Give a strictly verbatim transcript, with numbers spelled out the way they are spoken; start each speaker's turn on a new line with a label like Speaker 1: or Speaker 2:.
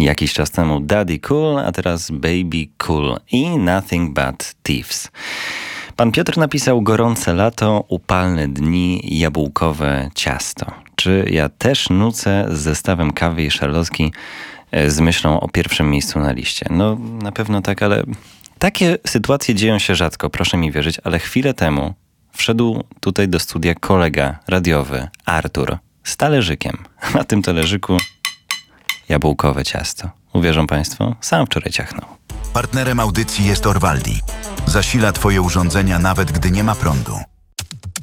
Speaker 1: Jakiś czas temu Daddy Cool, a teraz Baby Cool i Nothing But Thieves. Pan Piotr napisał: gorące lato, upalne dni, jabłkowe ciasto. Czy ja też nucę z zestawem kawy i szarlotki z myślą o pierwszym miejscu na liście? No na pewno tak, ale takie sytuacje dzieją się rzadko, proszę mi wierzyć, ale chwilę temu wszedł tutaj do studia kolega radiowy Artur z talerzykiem. Na tym talerzyku jabłkowe ciasto. Uwierzą państwo? Sam wczoraj ciachnął.
Speaker 2: Partnerem audycji jest Orvaldi. Zasila twoje urządzenia nawet gdy nie ma prądu.